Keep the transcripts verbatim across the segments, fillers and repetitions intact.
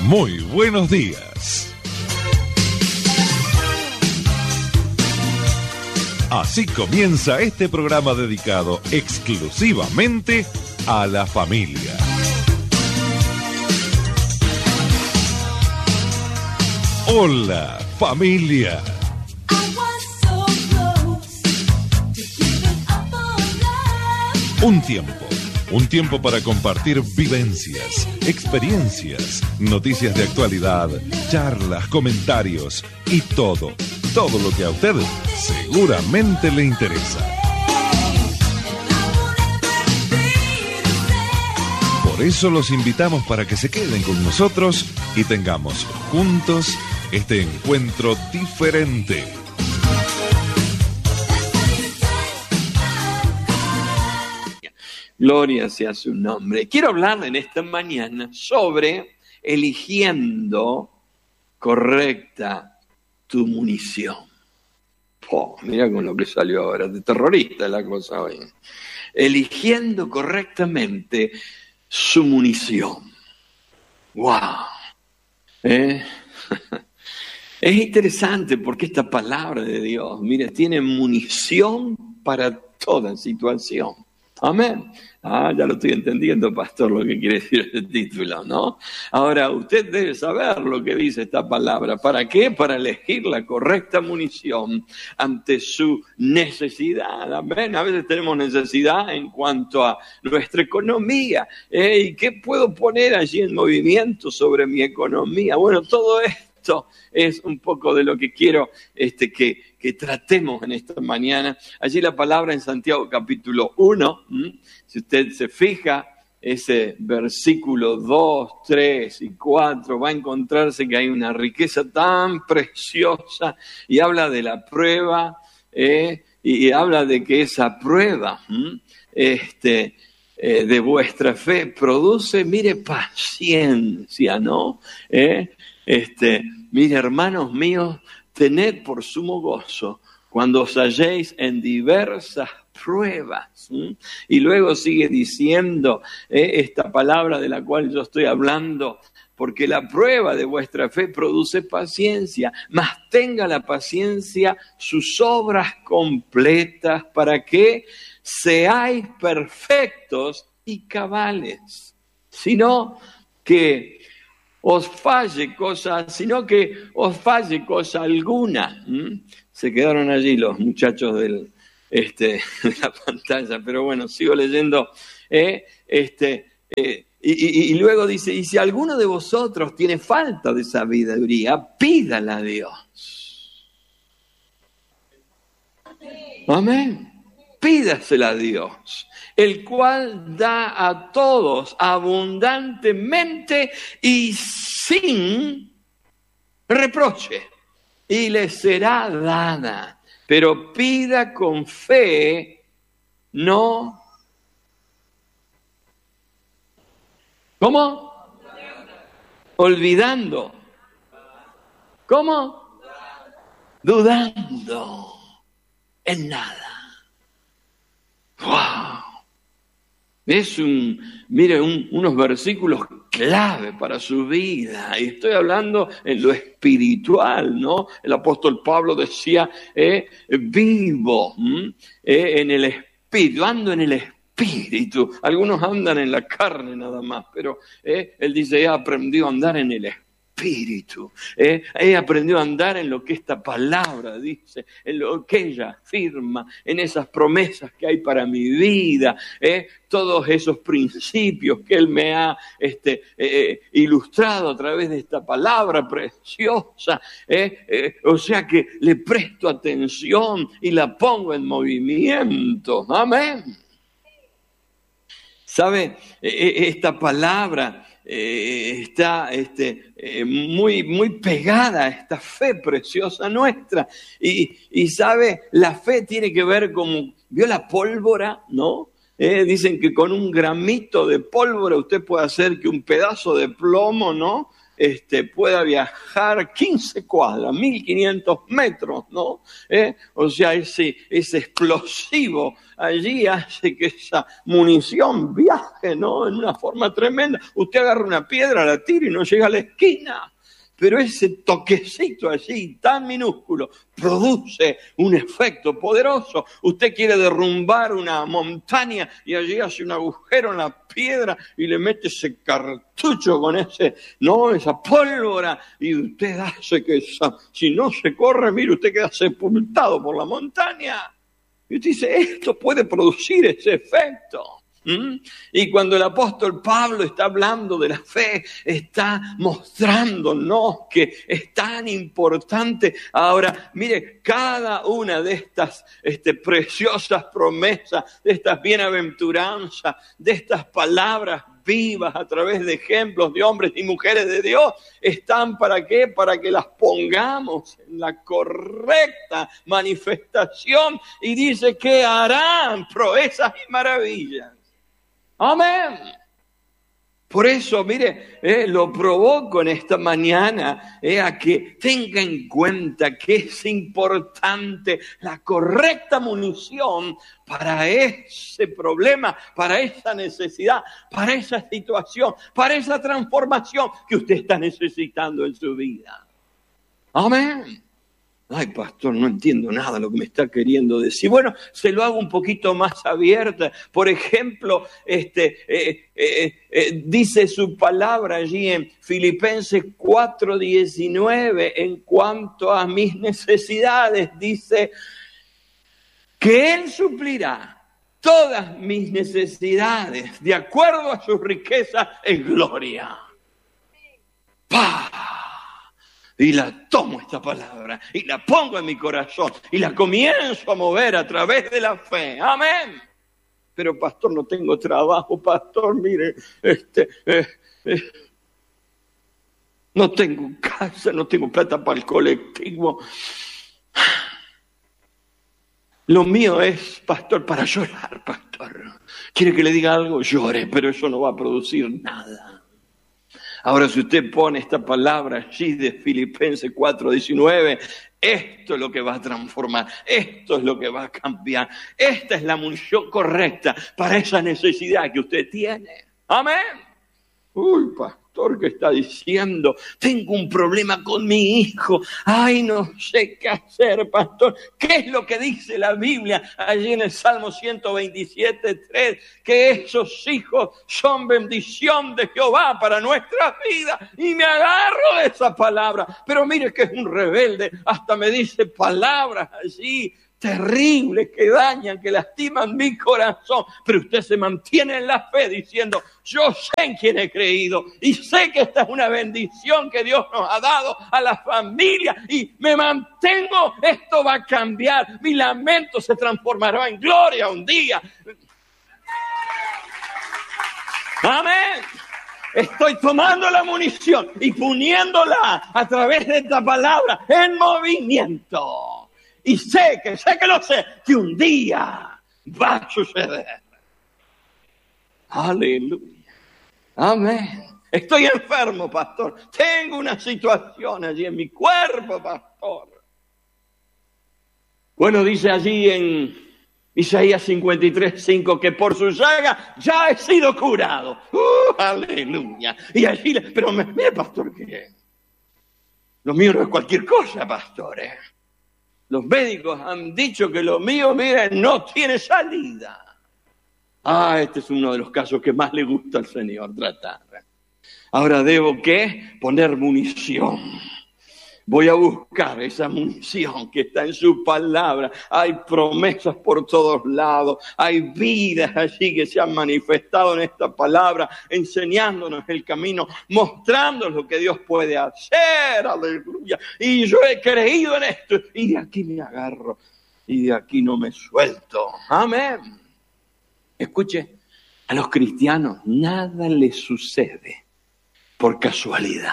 Muy buenos días. Así comienza este programa dedicado exclusivamente a la familia. Hola, familia. Un tiempo, un tiempo para compartir vivencias, experiencias, noticias de actualidad, charlas, comentarios y todo, todo lo que a usted seguramente le interesa. Por eso los invitamos para que se queden con nosotros y tengamos juntos este encuentro diferente. Gloria sea su nombre. Quiero hablar en esta mañana sobre eligiendo correcta tu munición. Oh, mira con lo que salió ahora, de terrorista la cosa hoy. Eligiendo correctamente su munición. ¡Wow! ¿Eh? Es interesante porque esta palabra de Dios, mire, tiene munición para toda situación. Amén. Ah, ya lo estoy entendiendo, pastor, lo que quiere decir el título, ¿no? Ahora, usted debe saber lo que dice esta palabra. ¿Para qué? Para elegir la correcta munición ante su necesidad. Amén. A veces tenemos necesidad en cuanto a nuestra economía. ¿Eh? ¿Y qué puedo poner allí en movimiento sobre mi economía? Bueno, todo esto es un poco de lo que quiero este, que, que tratemos en esta mañana. Allí la palabra en Santiago capítulo uno, ¿m? Si usted se fija, ese versículo dos, tres y cuatro, va a encontrarse que hay una riqueza tan preciosa y habla de la prueba, ¿eh? y, y habla de que esa prueba ¿m? este eh, de vuestra fe produce, mire, paciencia, ¿no? ¿Eh? Este, mire, hermanos míos, tened por sumo gozo cuando os halléis en diversas pruebas. ¿sí? Y luego sigue diciendo eh, esta palabra de la cual yo estoy hablando, porque la prueba de vuestra fe produce paciencia, mas tenga la paciencia sus obras completas para que seáis perfectos y cabales, sino que os falle cosa, sino que os falle cosa alguna. ¿Mm? Se quedaron allí los muchachos del, este, de la pantalla, pero bueno, sigo leyendo. ¿eh? Este, eh, y, y, y luego dice, y si alguno de vosotros tiene falta de sabiduría, pídala a Dios. Amén. Pídasela a Dios, el cual da a todos abundantemente y sin reproche, y le será dada. Pero pida con fe, no. ¿Cómo? Olvidando. ¿Cómo? Dudando en nada. ¡Wow! Es un, mire, un, unos versículos clave para su vida. Y estoy hablando en lo espiritual, ¿no? El apóstol Pablo decía, eh, vivo eh, en el espíritu, ando en el espíritu. Algunos andan en la carne nada más, pero eh, él dice, he aprendido a andar en el espíritu. Espíritu, eh, he aprendido a andar en lo que esta palabra dice, en lo que ella afirma, en esas promesas que hay para mi vida, eh, todos esos principios que Él me ha este, eh, ilustrado a través de esta palabra preciosa, eh, eh, o sea que le presto atención y la pongo en movimiento. Amén. ¿Sabe? Eh, esta palabra Eh, está este, eh, muy, muy pegada a esta fe preciosa nuestra. Y, y sabe, la fe tiene que ver como, ¿vio la pólvora? ¿No? Eh, dicen que con un gramito de pólvora usted puede hacer que un pedazo de plomo, ¿no? este, pueda viajar quince cuadras, mil quinientos metros, ¿no? ¿Eh? O sea, ese, ese explosivo allí hace que esa munición viaje, ¿no? En una forma tremenda. Usted agarra una piedra, la tira y no llega a la esquina. Pero ese toquecito allí, tan minúsculo, produce un efecto poderoso. Usted quiere derrumbar una montaña y allí hace un agujero en la piedra y le mete ese cartucho con ese, no, esa pólvora, y usted hace que esa, si no se corre, mire, usted queda sepultado por la montaña. Y usted dice, esto puede producir ese efecto. ¿Mm? Y cuando el apóstol Pablo está hablando de la fe, está mostrándonos que es tan importante. Ahora, mire, cada una de estas este, preciosas promesas, de estas bienaventuranzas, de estas palabras vivas a través de ejemplos de hombres y mujeres de Dios, están ¿para qué? Para que las pongamos en la correcta manifestación, y dice que harán proezas y maravillas. Amén. Por eso, mire, eh, lo provoco en esta mañana eh, a que tenga en cuenta que es importante la correcta munición para ese problema, para esa necesidad, para esa situación, para esa transformación que usted está necesitando en su vida. Amén. Ay, pastor, no entiendo nada de lo que me está queriendo decir. Bueno, se lo hago un poquito más abierta. Por ejemplo, este, eh, eh, eh, dice su palabra allí en Filipenses cuatro diecinueve, en cuanto a mis necesidades, dice que Él suplirá todas mis necesidades de acuerdo a sus riquezas en gloria. ¡Pah! Y la tomo esta palabra y la pongo en mi corazón y la comienzo a mover a través de la fe. Amén. Pero pastor, no tengo trabajo, pastor, mire, este, eh, eh, no tengo casa, no tengo plata para el colectivo. Lo mío es, pastor, para llorar, pastor. ¿Quiere que le diga algo? Llore, pero eso no va a producir nada. Ahora, si usted pone esta palabra allí de Filipenses cuatro diecinueve, esto es lo que va a transformar, esto es lo que va a cambiar, esta es la munición correcta para esa necesidad que usted tiene. Amén. Uy, pastor, ¿qué está diciendo? Tengo un problema con mi hijo. Ay, no sé qué hacer, pastor. ¿Qué es lo que dice la Biblia allí en el Salmo ciento veintisiete, tres? Que esos hijos son bendición de Jehová para nuestras vidas. Y me agarro de esa palabra. Pero mire que es un rebelde. Hasta me dice palabras allí terribles que dañan, que lastiman mi corazón, pero usted se mantiene en la fe diciendo, yo sé en quién he creído y sé que esta es una bendición que Dios nos ha dado a la familia y me mantengo, esto va a cambiar, mi lamento se transformará en gloria un día. Amén. Estoy tomando la munición y poniéndola a través de esta palabra en movimiento. Y sé que, sé que lo sé, que un día va a suceder. Aleluya. Amén. Estoy enfermo, pastor. Tengo una situación allí en mi cuerpo, pastor. Bueno, dice allí en Isaías cincuenta y tres, cinco, que por su llaga ya he sido curado. Uh, aleluya. Y allí, pero mire, pastor, que lo mío no es cualquier cosa, pastor, ¿eh? Los médicos han dicho que lo mío, miren, no tiene salida. Ah, este es uno de los casos que más le gusta al Señor tratar. Ahora debo, ¿qué? Poner munición. Voy a buscar esa munición que está en su palabra. Hay promesas por todos lados. Hay vidas allí que se han manifestado en esta palabra, enseñándonos el camino, mostrándonos lo que Dios puede hacer. Aleluya. Y yo he creído en esto. Y de aquí me agarro. Y de aquí no me suelto. Amén. Escuche, a los cristianos nada les sucede por casualidad.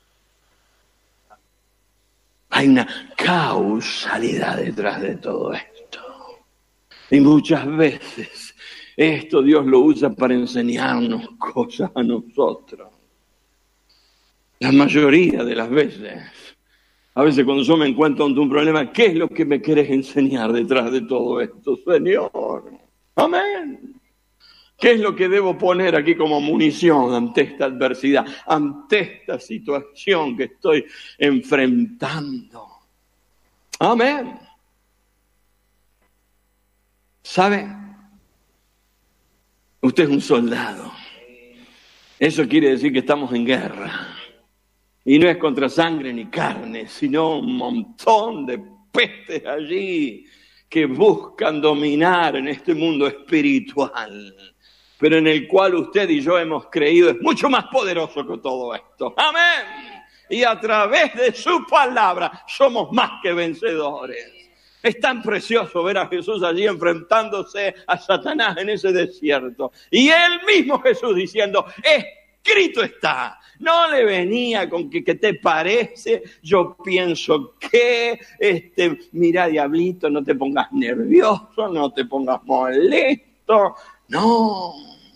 Hay una causalidad detrás de todo esto. Y muchas veces esto Dios lo usa para enseñarnos cosas a nosotros. La mayoría de las veces. A veces cuando yo me encuentro ante un problema, ¿qué es lo que me querés enseñar detrás de todo esto, Señor? Amén. ¿Qué es lo que debo poner aquí como munición ante esta adversidad, ante esta situación que estoy enfrentando? Amén. ¿Sabe? Usted es un soldado. Eso quiere decir que estamos en guerra. Y no es contra sangre ni carne, sino un montón de pestes allí que buscan dominar en este mundo espiritual, pero en el cual usted y yo hemos creído es mucho más poderoso que todo esto. Amén. Y a través de su palabra somos más que vencedores. Es tan precioso ver a Jesús allí enfrentándose a Satanás en ese desierto. Y él mismo Jesús diciendo, escrito está. No le venía con que, ¿qué te parece? Yo pienso que, este, mira, diablito, no te pongas nervioso, no te pongas molesto. No.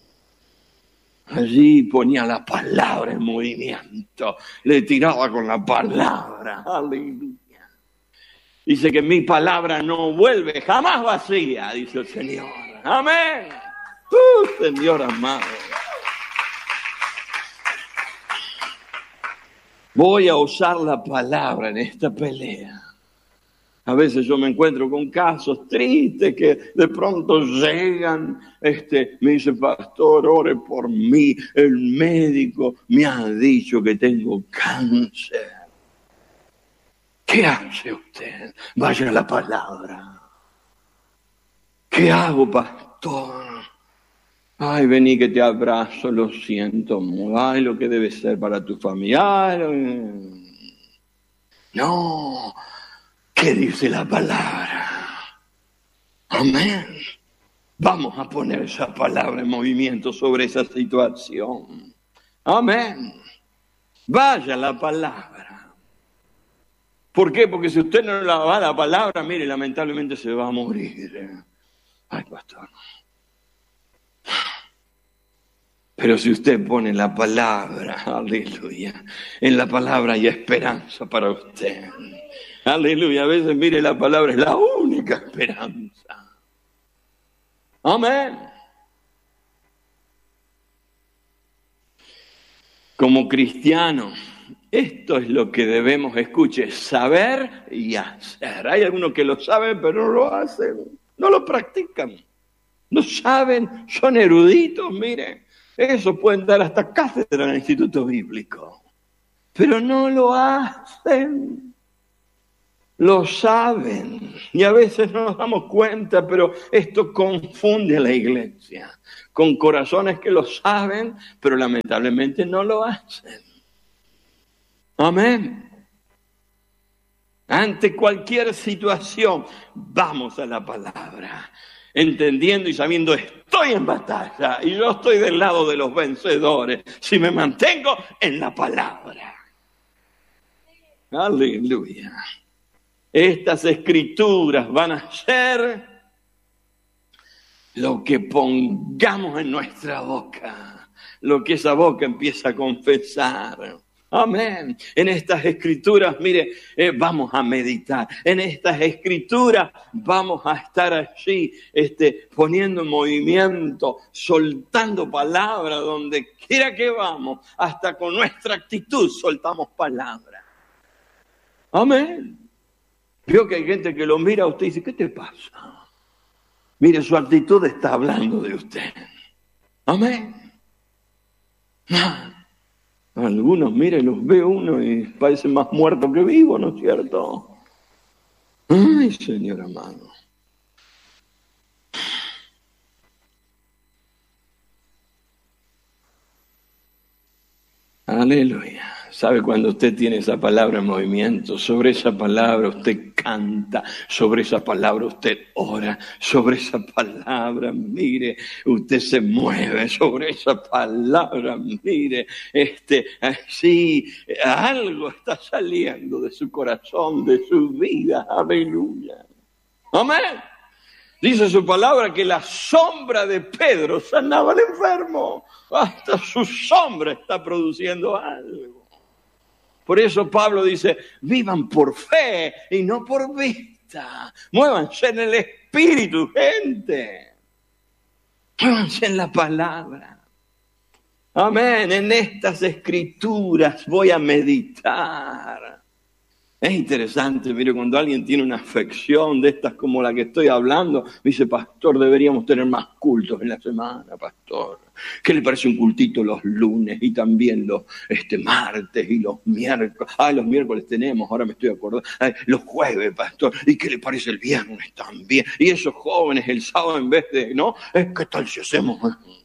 Allí ponía la palabra en movimiento. Le tiraba con la palabra. Aleluya. Dice que mi palabra no vuelve jamás vacía, dice el Señor. Amén. Uh, Señor amado. Voy a usar la palabra en esta pelea. A veces yo me encuentro con casos tristes que de pronto llegan, este, me dice, pastor, ore por mí. El médico me ha dicho que tengo cáncer. ¿Qué hace usted? Vaya a la palabra. ¿Qué hago, pastor? Ay, vení que te abrazo, lo siento. Ay, lo que debe ser para tu familia. Ay, no. ¿Qué dice la palabra? Amén. Vamos a poner esa palabra en movimiento sobre esa situación. Amén. Vaya la palabra. ¿Por qué? Porque si usted no la va a la palabra, mire, lamentablemente se va a morir. Ay, pastor. Pero si usted pone la palabra, aleluya, en la palabra hay esperanza para usted. Aleluya, a veces, mire, la palabra es la única esperanza. Amén. Como cristianos, esto es lo que debemos, escuche, saber y hacer. Hay algunos que lo saben, pero no lo hacen, no lo practican. No saben, son eruditos, miren. Eso pueden dar hasta cátedra en el Instituto Bíblico. Pero no lo hacen. Lo saben. Y a veces no nos damos cuenta, pero esto confunde a la iglesia. Con corazones que lo saben, pero lamentablemente no lo hacen. Amén. Ante cualquier situación, vamos a la palabra. Entendiendo y sabiendo, estoy en batalla y yo estoy del lado de los vencedores si me mantengo en la palabra. Aleluya. Estas escrituras van a ser lo que pongamos en nuestra boca, lo que esa boca empieza a confesar. Amén. En estas escrituras, mire, eh, vamos a meditar. En estas escrituras vamos a estar allí, este, poniendo en movimiento, soltando palabras donde quiera que vamos, hasta con nuestra actitud soltamos palabras. Amén. Veo que hay gente que lo mira a usted y dice, ¿qué te pasa? Mire, su actitud está hablando de usted. Amén. Algunos, mire, los ve uno y parecen más muertos que vivos, ¿no es cierto? Ay, Señor amado. Aleluya. ¿Sabe cuando usted tiene esa palabra en movimiento? Sobre esa palabra usted canta, sobre esa palabra usted ora, sobre esa palabra, mire, usted se mueve, sobre esa palabra, mire, este, así, algo está saliendo de su corazón, de su vida, aleluya. Amén. Dice su palabra que la sombra de Pedro sanaba al enfermo, hasta su sombra está produciendo algo. Por eso Pablo dice, vivan por fe y no por vista. Muévanse en el Espíritu, gente. Muévanse en la palabra. Amén. En estas escrituras voy a meditar. Es interesante, mire, cuando alguien tiene una afección de estas como la que estoy hablando, me dice, pastor, deberíamos tener más cultos en la semana, pastor. ¿Qué le parece un cultito los lunes y también los este, martes y los miércoles? Ah, los miércoles tenemos, ahora me estoy acordando. Ay, los jueves, pastor. ¿Y qué le parece el viernes también? Y esos jóvenes el sábado en vez de, ¿no? ¿Qué tal si hacemos?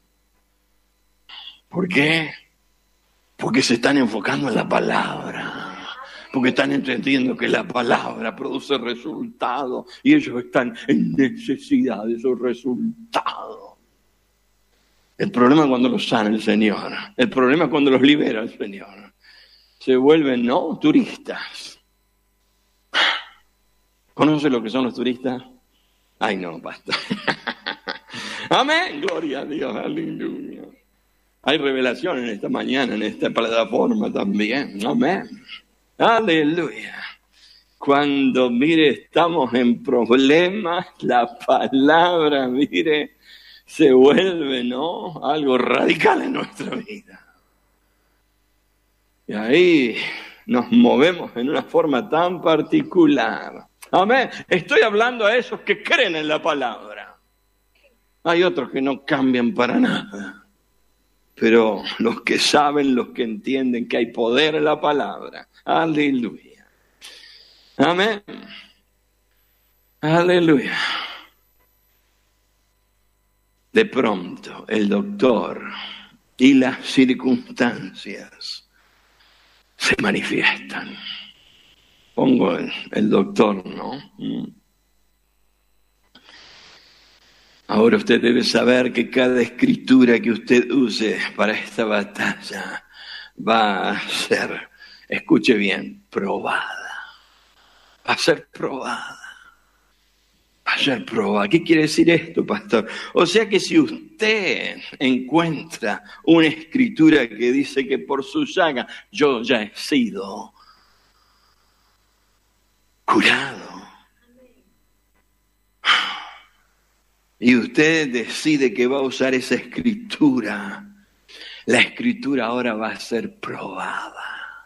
¿Por qué? Porque se están enfocando en la palabra. Porque están entendiendo que la palabra produce resultados y ellos están en necesidad de esos resultados. El problema es cuando los sana el Señor. El problema es cuando los libera el Señor. Se vuelven, ¿no?, turistas. ¿Conoce lo que son los turistas? Ay, no, pastor. Amén, gloria a Dios, aleluya. Hay revelación en esta mañana, en esta plataforma también. Amén. Aleluya. Cuando, mire, estamos en problemas, la palabra, mire, se vuelve, ¿no?, algo radical en nuestra vida. Y ahí nos movemos en una forma tan particular. Amén. Estoy hablando a esos que creen en la palabra. Hay otros que no cambian para nada. Pero los que saben, los que entienden que hay poder en la palabra. Aleluya. Amén. Aleluya. De pronto, el doctor y las circunstancias se manifiestan. Pongo el, el doctor, ¿no? Ahora usted debe saber que cada escritura que usted use para esta batalla va a ser, escuche bien, probada. Va a ser probada. Va a ser probada. ¿Qué quiere decir esto, pastor? O sea que si usted encuentra una escritura que dice que por su llaga yo ya he sido curado, y usted decide que va a usar esa escritura, la escritura ahora va a ser probada.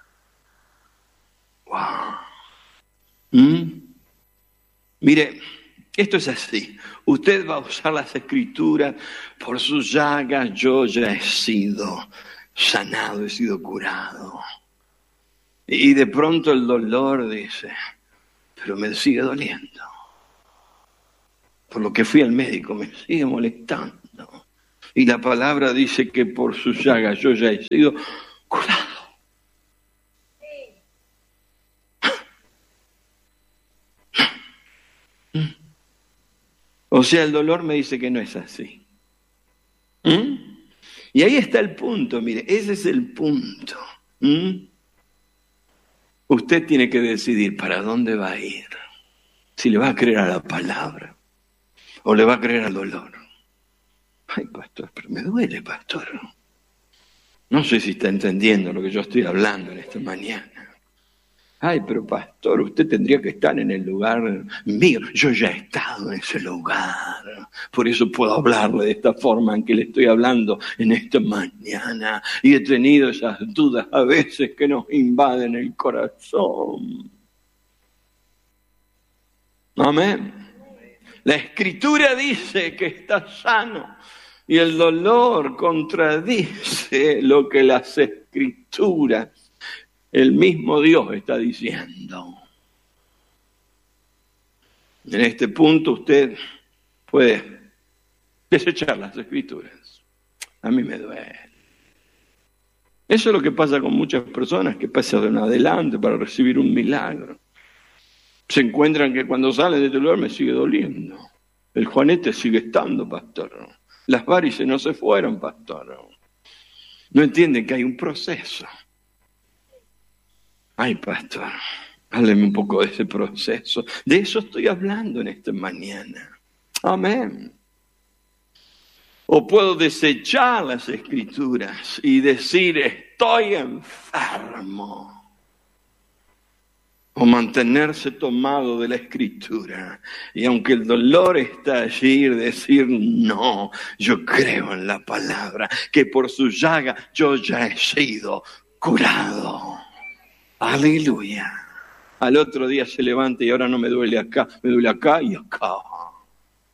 Wow. ¿Mm? Mire, esto es así. Usted va a usar las escrituras, por sus llagas yo ya he sido sanado, he sido curado. Y de pronto el dolor dice, pero me sigue doliendo. Por lo que fui al médico, me sigue molestando. Y la palabra dice que por sus llagas yo ya he sido curado. O sea, el dolor me dice que no es así. ¿Mm? Y ahí está el punto, mire, ese es el punto. ¿Mm? Usted tiene que decidir para dónde va a ir. Si le va a creer a la palabra o le va a creer al dolor. Ay, pastor, pero me duele, pastor. No sé si está entendiendo lo que yo estoy hablando en esta mañana. Ay, pero pastor, usted tendría que estar en el lugar mío. Yo ya he estado en ese lugar. Por eso puedo hablarle de esta forma en que le estoy hablando en esta mañana. Y he tenido esas dudas a veces que nos invaden el corazón. Amén. La Escritura dice que está sano. Y el dolor contradice lo que las Escrituras, el mismo Dios está diciendo. En este punto usted puede desechar las Escrituras. A mí me duele. Eso es lo que pasa con muchas personas que pasan adelante para recibir un milagro. Se encuentran que cuando salen de este lugar me sigue doliendo. El juanete sigue estando, pastor. Las varices no se fueron, pastor. No entienden que hay un proceso. Ay, pastor, hábleme un poco de ese proceso. De eso estoy hablando en esta mañana. Amén. O puedo desechar las Escrituras y decir, estoy enfermo. o mantenerse tomado de la Escritura. Y aunque el dolor está allí, decir, no, yo creo en la palabra, que por su llaga yo ya he sido curado. Aleluya. Al otro día se levanta y ahora no me duele acá, me duele acá y acá.